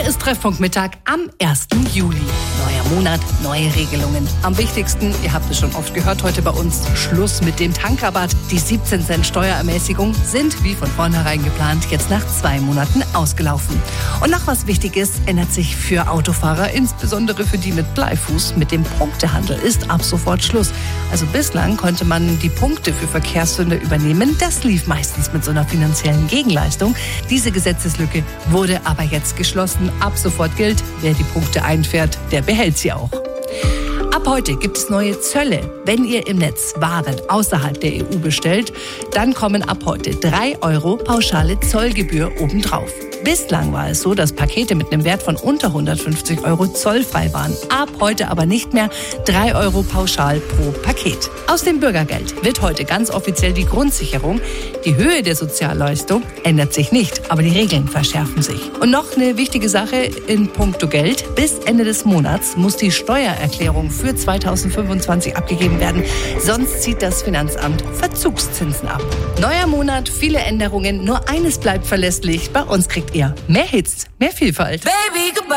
ist Treffpunkt-Mittag am 1. Juli. Neuer Monat, neue Regelungen. Am wichtigsten, ihr habt es schon oft gehört heute bei uns, Schluss mit dem Tankrabatt. Die 17 Cent Steuerermäßigung sind, wie von vornherein geplant, jetzt nach 2 Monaten ausgelaufen. Und noch was Wichtiges ändert sich für Autofahrer, insbesondere für die mit Bleifuß. Mit dem Punktehandel ist ab sofort Schluss. Also bislang konnte man die Punkte für Verkehrssünder übernehmen. Das lief meistens mit so einer finanziellen Gegenleistung. Diese Gesetzeslücke wurde aber jetzt geschlossen. Ab sofort gilt, wer die Punkte einfährt, der behält sie auch. Ab heute gibt es neue Zölle. Wenn ihr im Netz Waren außerhalb der EU bestellt, dann kommen ab heute 3 € pauschale Zollgebühr obendrauf. Bislang war es so, dass Pakete mit einem Wert von unter 150 € zollfrei waren. Ab heute aber nicht mehr 3 € pauschal pro Paket. Aus dem Bürgergeld wird heute ganz offiziell die Grundsicherung. Die Höhe der Sozialleistung ändert sich nicht, aber die Regeln verschärfen sich. Und noch eine wichtige Sache in puncto Geld. Bis Ende des Monats muss die Steuererklärung für 2025 abgegeben werden. Sonst zieht das Finanzamt Verzugszinsen ab. Neuer Monat, viele Änderungen. Nur eines bleibt verlässlich. Bei uns kriegt ihr mehr Hits, mehr Vielfalt. Baby, goodbye.